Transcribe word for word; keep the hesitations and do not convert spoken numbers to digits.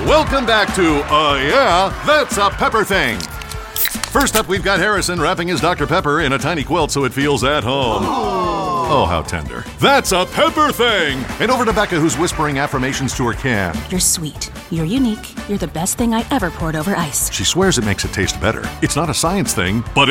Welcome back to, uh, yeah, That's a Pepper Thing. First up, we've got Harrison wrapping his Doctor Pepper in a tiny quilt so it feels at home. Oh, how tender. That's a Pepper Thing! And over to Becca, who's whispering affirmations to her can. You're sweet. You're unique. You're the best thing I ever poured over ice. She swears it makes it taste better. It's not a science thing, but